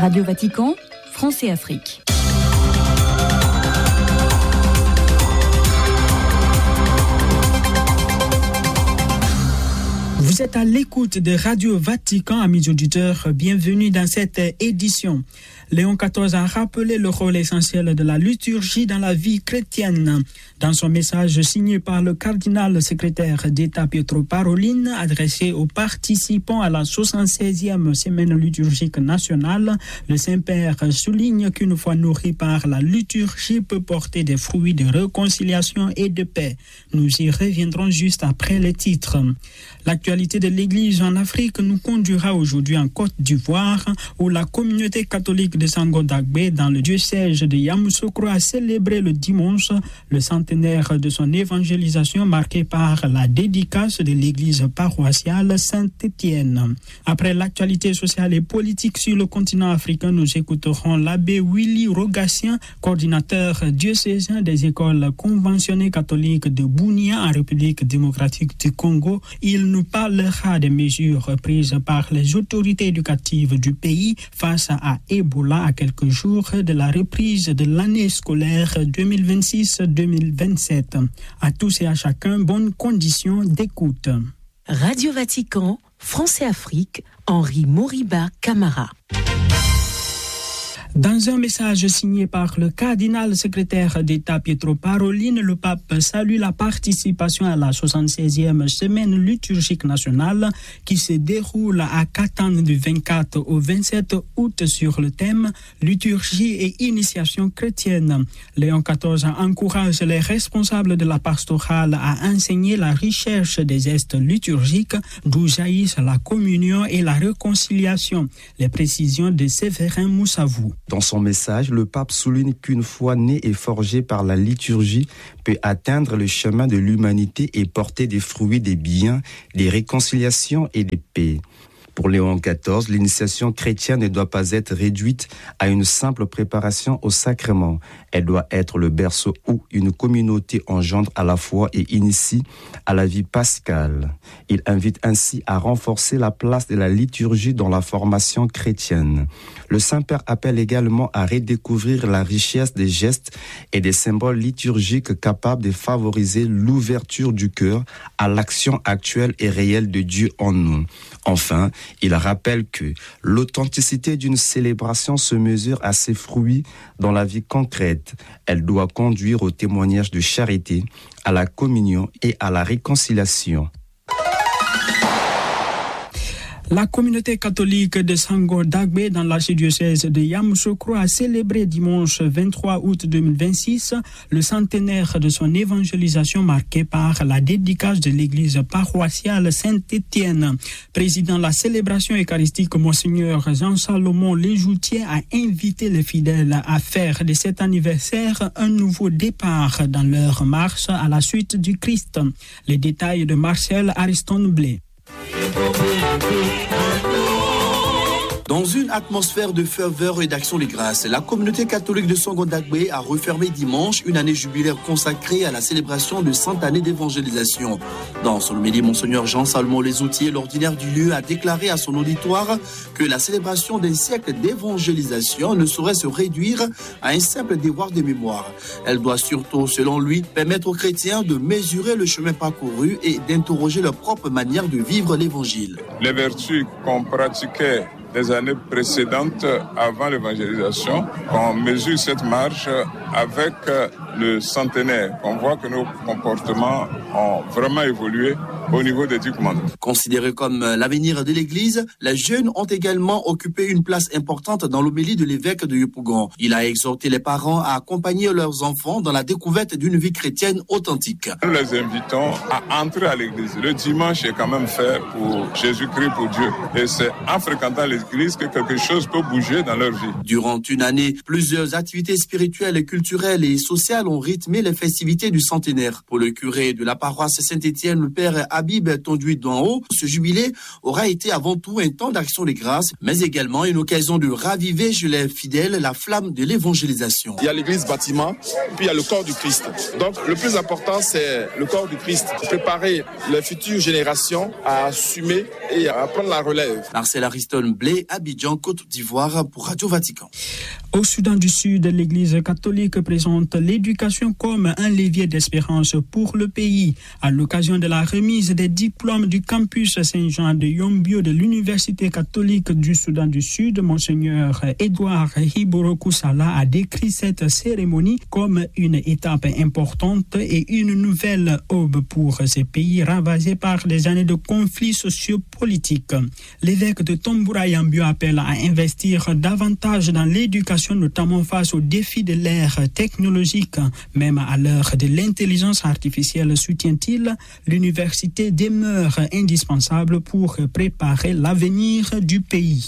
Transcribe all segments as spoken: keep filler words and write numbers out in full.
Radio Vatican, France et Afrique. Vous êtes à l'écoute de Radio Vatican, amis auditeurs, bienvenue dans cette édition. Léon quatorze a rappelé le rôle essentiel de la liturgie dans la vie chrétienne. Dans son message signé par le cardinal secrétaire d'État Pietro Parolin, adressé aux participants à la soixante-seizième semaine liturgique nationale, le Saint-Père souligne qu'une foi nourrie par la liturgie peut porter des fruits de réconciliation et de paix. Nous y reviendrons juste après les titres. L'actualité de l'Église en Afrique nous conduira aujourd'hui en Côte d'Ivoire, où la communauté catholique de Sango Dagbe, dans le diocèse de Yamoussoukro, a célébré le dimanche le centenaire de son évangélisation marqué par la dédicace de l'église paroissiale Saint-Étienne. Après l'actualité sociale et politique sur le continent africain, nous écouterons l'abbé Willy Rogatien, coordinateur diocésain des écoles conventionnées catholiques de Bunia en République démocratique du Congo. Il nous parlera des mesures prises par les autorités éducatives du pays face à Ebola à quelques jours de la reprise de l'année scolaire deux mille vingt-six deux mille vingt-sept. À tous et à chacun, bonnes conditions d'écoute. Radio Vatican, France et Afrique, Henri Moriba Camara. Dans un message signé par le cardinal secrétaire d'État Pietro Parolin, le pape salue la participation à la soixante-seizième semaine liturgique nationale qui se déroule à Catane du vingt-quatre au vingt-sept août sur le thème liturgie et initiation chrétienne. Léon quatorze encourage les responsables de la pastorale à enseigner la recherche des gestes liturgiques d'où jaillissent la communion et la réconciliation. Les précisions de Séverin Moussavou. Dans son message, le pape souligne qu'une foi née et forgée par la liturgie peut atteindre le chemin de l'humanité et porter des fruits, des biens, des réconciliations et des paix. Pour Léon quatorze, l'initiation chrétienne ne doit pas être réduite à une simple préparation au sacrement. Elle doit être le berceau où une communauté engendre à la foi et initie à la vie pascale. Il invite ainsi à renforcer la place de la liturgie dans la formation chrétienne. Le Saint-Père appelle également à redécouvrir la richesse des gestes et des symboles liturgiques capables de favoriser l'ouverture du cœur à l'action actuelle et réelle de Dieu en nous. Enfin, il rappelle que l'authenticité d'une célébration se mesure à ses fruits dans la vie concrète. Elle doit conduire au témoignage de charité, à la communion et à la réconciliation. La communauté catholique de Sango Dagbe dans l'archidiocèse de Yamoussoukro a célébré dimanche vingt-trois août deux mille vingt-six le centenaire de son évangélisation marqué par la dédicace de l'église paroissiale Saint-Étienne. Président de la célébration eucharistique, Monseigneur Jean-Salomon Lejoutier a invité les fidèles à faire de cet anniversaire un nouveau départ dans leur marche à la suite du Christ. Les détails de Marcel Ariston Blé. Dans une atmosphère de ferveur et d'action des grâces, la communauté catholique de Sango Dagbe a refermé dimanche une année jubilaire consacrée à la célébration de cent années d'évangélisation. Dans son homélie, Monseigneur Jean-Salomon Lejoutier, l'ordinaire du lieu, a déclaré à son auditoire que la célébration d'un siècle d'évangélisation ne saurait se réduire à un simple devoir de mémoire. Elle doit surtout, selon lui, permettre aux chrétiens de mesurer le chemin parcouru et d'interroger leur propre manière de vivre l'évangile. Les vertus qu'on pratiquait des années précédentes avant l'évangélisation, qu'on mesure cette marche avec le centenaire. On voit que nos comportements ont vraiment évolué au niveau des dix commandements. Considérés comme l'avenir de l'Église, les jeunes ont également occupé une place importante dans l'homélie de l'évêque de Yopougon. Il a exhorté les parents à accompagner leurs enfants dans la découverte d'une vie chrétienne authentique. Nous les invitons à entrer à l'Église. Le dimanche est quand même fait pour Jésus-Christ, pour Dieu. Et c'est en fréquentant l'Église que quelque chose peut bouger dans leur vie. Durant une année, plusieurs activités spirituelles, culturelles et sociales ont rythmé les festivités du centenaire. Pour le curé de la paroisse Saint-Étienne, le père Habib Tonduit d'Enhaut, ce jubilé aura été avant tout un temps d'action de grâce, mais également une occasion de raviver chez les fidèles la flamme de l'évangélisation. Il y a l'église bâtiment, puis il y a le corps du Christ. Donc le plus important, c'est le corps du Christ. Préparer les futures générations à assumer et à prendre la relève. Marcel Ariston Blé, Abidjan, Côte d'Ivoire pour Radio Vatican. Au Soudan du Sud, l'Église catholique présente l'éducation comme un levier d'espérance pour le pays. À l'occasion de la remise des diplômes du campus Saint-Jean de Yombio de l'Université catholique du Soudan du Sud, Monseigneur Edouard Hiboroku Sala a décrit cette cérémonie comme une étape importante et une nouvelle aube pour ces pays ravagés par des années de conflits sociopolitiques. L'évêque de Tombouctou Yambio appelle à investir davantage dans l'éducation, notamment face aux défis de l'ère technologique. Même à l'heure de l'intelligence artificielle, soutient-il, l'université demeure indispensable pour préparer l'avenir du pays.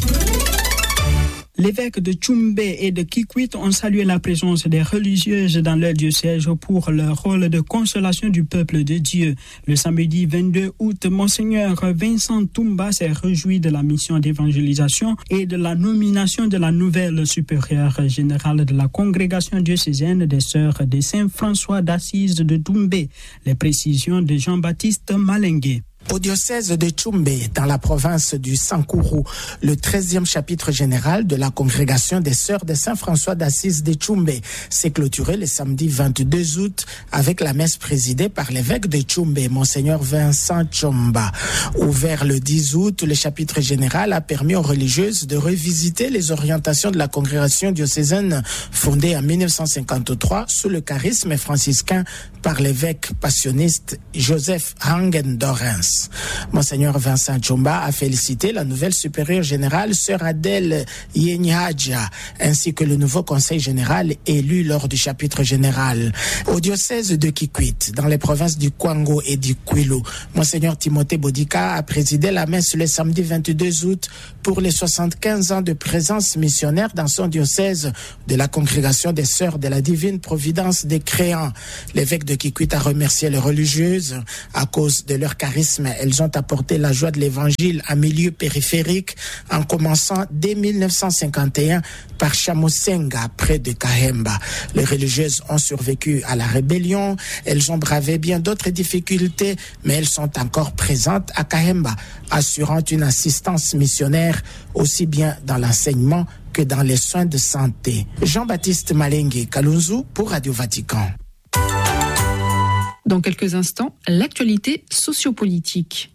L'évêque de Tchoumbé et de Kikwit ont salué la présence des religieuses dans leur diocèse pour leur rôle de consolation du peuple de Dieu. Le samedi vingt-deux août, Monseigneur Vincent Toumba s'est réjoui de la mission d'évangélisation et de la nomination de la nouvelle supérieure générale de la congrégation diocésaine des Sœurs de Saint-François d'Assise de Doumbé. Les précisions de Jean-Baptiste Malengué. Au diocèse de Tchoumbé, dans la province du Sankourou, le treizième chapitre général de la congrégation des Sœurs de Saint-François d'Assise de Tchoumbé s'est clôturé le samedi vingt-deux août avec la messe présidée par l'évêque de Tchoumbé, Monseigneur Vincent Tchomba. Ouvert le dix août, le chapitre général a permis aux religieuses de revisiter les orientations de la congrégation diocésaine fondée en mille neuf cent cinquante-trois sous le charisme franciscain par l'évêque passionniste Joseph Hangen-Dorens. Monseigneur Vincent Tchomba a félicité la nouvelle supérieure générale, Sœur Adèle Yenyaja, ainsi que le nouveau conseil général élu lors du chapitre général. Au diocèse de Kikwit, dans les provinces du Kwango et du Kwilu, Monseigneur Timothée Bodika a présidé la messe le samedi vingt-deux août pour les soixante-quinze ans de présence missionnaire dans son diocèse de la congrégation des Sœurs de la Divine Providence des Créants. L'évêque de Kikwit a remercié les religieuses à cause de leur charisme. Elles ont apporté la joie de l'évangile à milieu périphérique en commençant dès mille neuf cent cinquante et un par Chamosenga, près de Kahemba. Les religieuses ont survécu à la rébellion, elles ont bravé bien d'autres difficultés, mais elles sont encore présentes à Kahemba, assurant une assistance missionnaire aussi bien dans l'enseignement que dans les soins de santé. Jean-Baptiste Malengue, Kalunzu pour Radio Vatican. Dans quelques instants, l'actualité sociopolitique.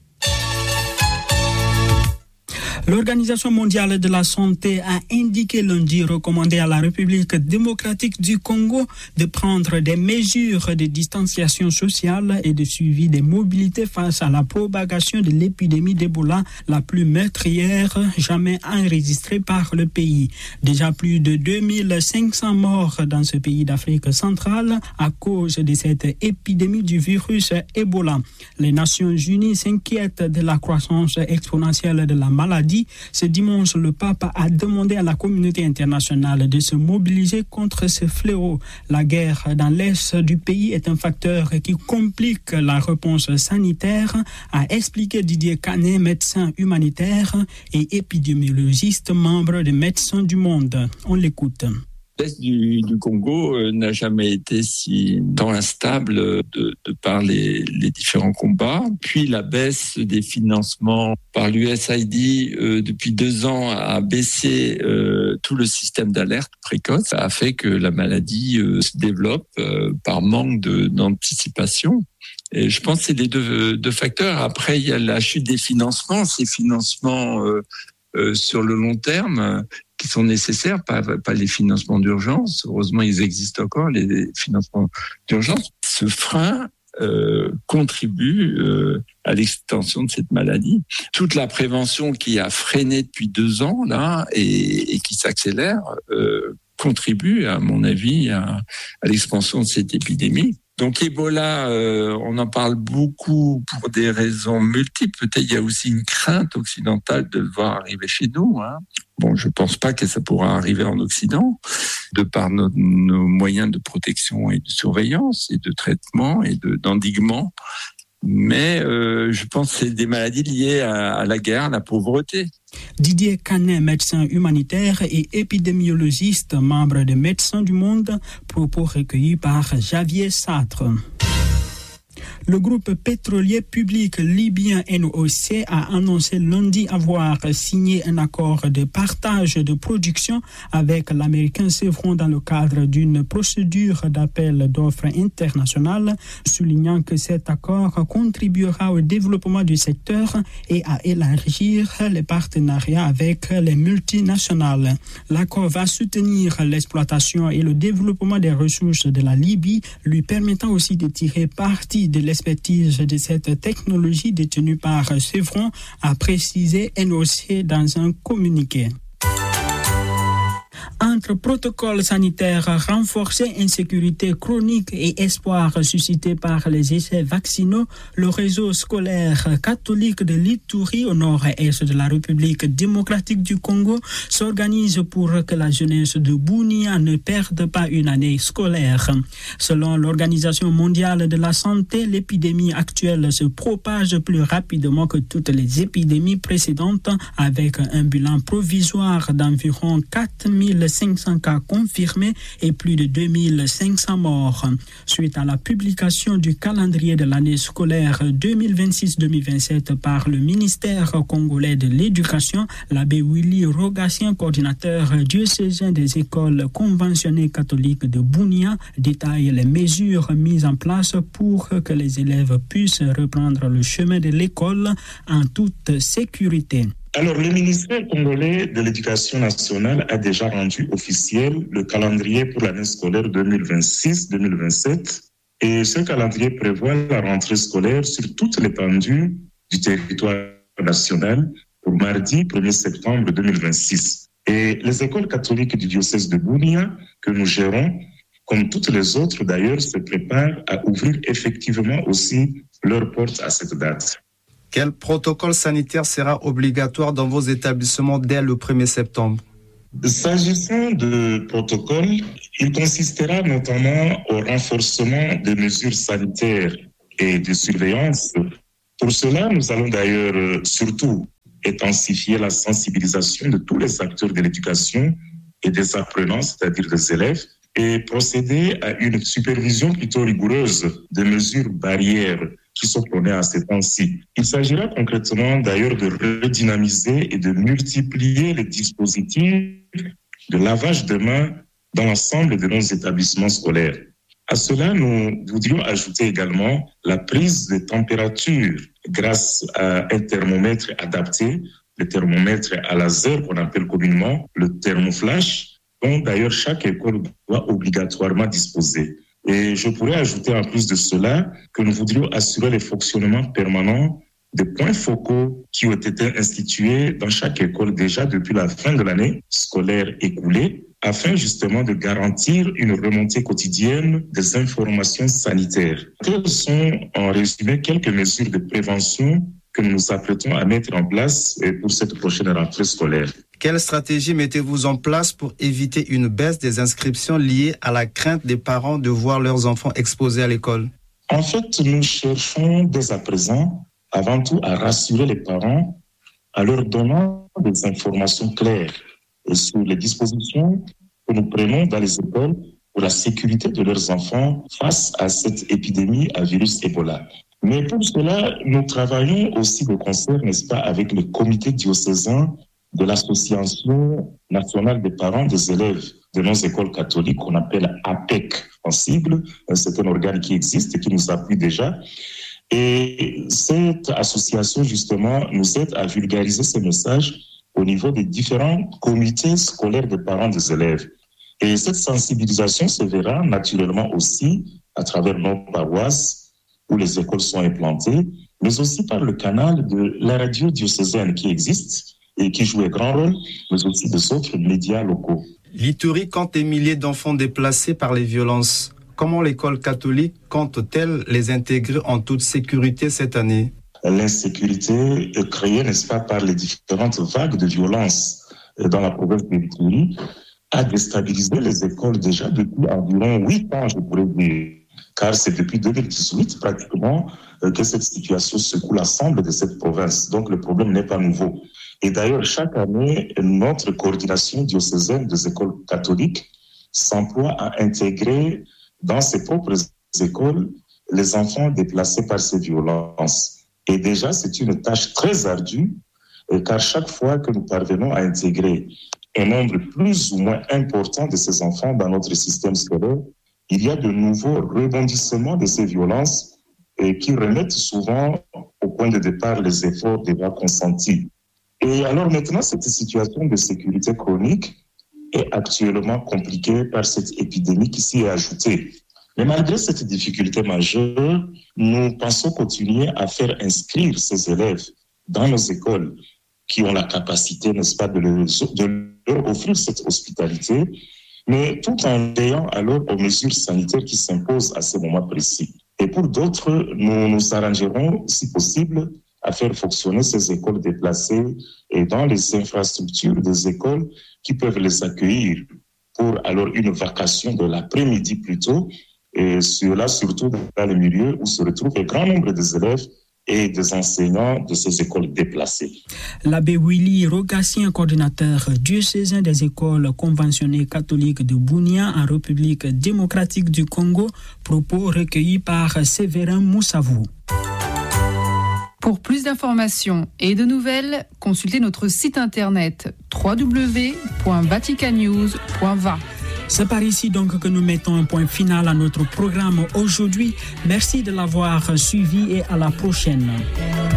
L'Organisation mondiale de la santé a indiqué lundi recommander à la République démocratique du Congo de prendre des mesures de distanciation sociale et de suivi des mobilités face à la propagation de l'épidémie d'Ebola, la plus meurtrière jamais enregistrée par le pays. Déjà plus de deux mille cinq cents morts dans ce pays d'Afrique centrale à cause de cette épidémie du virus Ebola. Les Nations Unies s'inquiètent de la croissance exponentielle de la maladie. Ce dimanche, le pape a demandé à la communauté internationale de se mobiliser contre ce fléau. La guerre dans l'est du pays est un facteur qui complique la réponse sanitaire, a expliqué Didier Canet, médecin humanitaire et épidémiologiste, membre des Médecins du Monde. On l'écoute. L'Est du, du Congo euh, n'a jamais été si tant instable de, de par les, les différents combats. Puis la baisse des financements par l'U S A I D euh, depuis deux ans a baissé euh, tout le système d'alerte précoce. Ça a fait que la maladie euh, se développe euh, par manque de, d'anticipation. Et je pense que c'est les deux, deux facteurs. Après, il y a la chute des financements. Ces financements euh, euh, sur le long terme qui sont nécessaires, pas, pas les financements d'urgence. Heureusement, ils existent encore, les financements d'urgence. Ce frein euh, contribue euh, à l'extension de cette maladie. Toute la prévention qui a freiné depuis deux ans là et, et qui s'accélère euh, contribue, à mon avis, à, à l'expansion de cette épidémie. Donc Ebola, euh, on en parle beaucoup pour des raisons multiples. Peut-être il y a aussi une crainte occidentale de le voir arriver chez nous. Hein. Bon, je pense pas que ça pourra arriver en Occident, de par nos, nos moyens de protection et de surveillance et de traitement et de, d'endiguement. mais euh, je pense que c'est des maladies liées à, à la guerre, à la pauvreté. Didier Canet, médecin humanitaire et épidémiologiste, membre des Médecins du Monde, propos recueillis par Javier Sartre. Le groupe pétrolier public libyen N O C a annoncé lundi avoir signé un accord de partage de production avec l'américain Chevron dans le cadre d'une procédure d'appel d'offres internationale, soulignant que cet accord contribuera au développement du secteur et à élargir les partenariats avec les multinationales. L'accord va soutenir l'exploitation et le développement des ressources de la Libye, lui permettant aussi de tirer parti de l'expertise de cette technologie détenue par Chevron, a précisé N O C dans un communiqué. Entre protocole sanitaire renforcé, insécurité chronique et espoir suscité par les essais vaccinaux, le réseau scolaire catholique de l'Ituri au nord-est de la République démocratique du Congo s'organise pour que la jeunesse de Bunia ne perde pas une année scolaire. Selon l'Organisation mondiale de la santé, l'épidémie actuelle se propage plus rapidement que toutes les épidémies précédentes, avec un bilan provisoire d'environ quatre mille cinq cents cas confirmés et plus de deux mille cinq cents morts. Suite à la publication du calendrier de l'année scolaire deux mille vingt-six deux mille vingt-sept par le ministère congolais de l'Éducation, l'abbé Willy Rogatien, coordinateur diocésain des écoles conventionnées catholiques de Bunia, détaille les mesures mises en place pour que les élèves puissent reprendre le chemin de l'école en toute sécurité. Alors, le ministère congolais de l'Éducation nationale a déjà rendu officiel le calendrier pour l'année scolaire deux mille vingt-six deux mille vingt-sept et ce calendrier prévoit la rentrée scolaire sur toute l'étendue du territoire national pour mardi premier septembre deux mille vingt-six. Et les écoles catholiques du diocèse de Bunia, que nous gérons, comme toutes les autres d'ailleurs, se préparent à ouvrir effectivement aussi leurs portes à cette date. Quel protocole sanitaire sera obligatoire dans vos établissements dès le premier septembre? S'agissant de protocole, il consistera notamment au renforcement des mesures sanitaires et de surveillance. Pour cela, nous allons d'ailleurs surtout intensifier la sensibilisation de tous les acteurs de l'éducation et des apprenants, c'est-à-dire des élèves, et procéder à une supervision plutôt rigoureuse des mesures barrières qui sont prônées à ces temps-ci. Il s'agira concrètement d'ailleurs de redynamiser et de multiplier les dispositifs de lavage de mains dans l'ensemble de nos établissements scolaires. À cela, nous voudrions ajouter également la prise de température grâce à un thermomètre adapté, le thermomètre à laser qu'on appelle communément le thermoflash, dont d'ailleurs chaque école doit obligatoirement disposer. Et je pourrais ajouter en plus de cela que nous voudrions assurer le fonctionnement permanent des points focaux qui ont été institués dans chaque école déjà depuis la fin de l'année scolaire écoulée, afin justement de garantir une remontée quotidienne des informations sanitaires. Quelles sont en résumé quelques mesures de prévention que nous nous apprêtons à mettre en place pour cette prochaine rentrée scolaire? Quelle stratégie mettez-vous en place pour éviter une baisse des inscriptions liées à la crainte des parents de voir leurs enfants exposés à l'école? En fait, nous cherchons dès à présent, avant tout, à rassurer les parents en leur donnant des informations claires sur les dispositions que nous prenons dans les écoles pour la sécurité de leurs enfants face à cette épidémie à virus Ebola. Mais pour cela, nous travaillons aussi de concert, n'est-ce pas, avec le comité diocésain de l'Association nationale des parents des élèves de nos écoles catholiques, qu'on appelle A P E C en sigle. C'est un organe qui existe et qui nous appuie déjà. Et cette association, justement, nous aide à vulgariser ces messages au niveau des différents comités scolaires des parents des élèves. Et cette sensibilisation se verra naturellement aussi à travers nos paroisses où les écoles sont implantées, mais aussi par le canal de la radio diocésaine qui existe et qui joue un grand rôle, mais aussi des autres médias locaux. L'Ituri compte des milliers d'enfants déplacés par les violences. Comment l'école catholique compte-t-elle les intégrer en toute sécurité cette année? L'insécurité est créée, n'est-ce pas, par les différentes vagues de violence dans la province de l'Ituri a déstabilisé les écoles déjà depuis environ huit ans, je pourrais dire. Car c'est depuis deux mille dix-huit, pratiquement, que cette situation secoue l'ensemble de cette province. Donc le problème n'est pas nouveau. Et d'ailleurs, chaque année, notre coordination diocésaine des écoles catholiques s'emploie à intégrer dans ses propres écoles les enfants déplacés par ces violences. Et déjà, c'est une tâche très ardue, car chaque fois que nous parvenons à intégrer un nombre plus ou moins important de ces enfants dans notre système scolaire, il y a de nouveaux rebondissements de ces violences et qui remettent souvent au point de départ les efforts déjà consentis. Et alors maintenant, cette situation de sécurité chronique est actuellement compliquée par cette épidémie qui s'y est ajoutée. Mais malgré cette difficulté majeure, nous pensons continuer à faire inscrire ces élèves dans nos écoles qui ont la capacité, n'est-ce pas, de leur, de leur offrir cette hospitalité, mais tout en veillant alors aux mesures sanitaires qui s'imposent à ce moment précis. Et pour d'autres, nous nous arrangerons, si possible, à faire fonctionner ces écoles déplacées et dans les infrastructures des écoles qui peuvent les accueillir pour alors une vacation de l'après-midi plutôt, et cela surtout dans les milieux où se retrouvent un grand nombre des élèves et des enseignants de ces écoles déplacées. L'abbé Willy Rogassien, coordinateur diocésain des écoles conventionnées catholiques de Bunia en République démocratique du Congo, propos recueillis par Séverin Moussavou. Pour plus d'informations et de nouvelles, consultez notre site internet w w w point vatican news point v a. C'est par ici donc que nous mettons un point final à notre programme aujourd'hui. Merci de l'avoir suivi et à la prochaine.